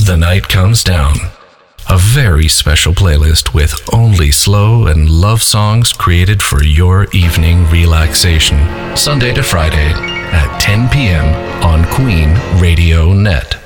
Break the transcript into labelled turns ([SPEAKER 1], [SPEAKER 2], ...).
[SPEAKER 1] The Night Comes Down. A very special playlist with only slow and love songs created for your evening relaxation. Sunday to Friday at 10 p.m. on Queen Radio Net.